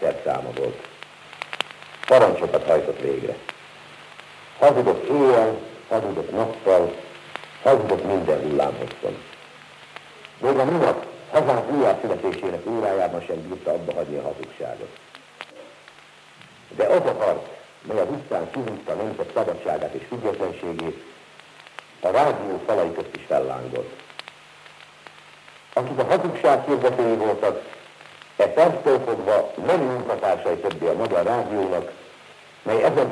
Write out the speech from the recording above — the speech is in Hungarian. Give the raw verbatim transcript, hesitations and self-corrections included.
szerszáma volt. Parancsokat hajtott végre. Hazudott éjjel, hazudott nappal, hazudott minden hullámhosszon. Még a minap hazánk újjászületésének órájában sem bírta abba hagyni a hazugságot. De az a harc, mely az utcán kihúzta a nemzet szabadságát és függetlenségét, a rádió falai közt is fellángolt. Akik a hazugság hirdetői voltak, e perctől fogva nem munkatársai többé a Magyar Rádiónak, mely ezen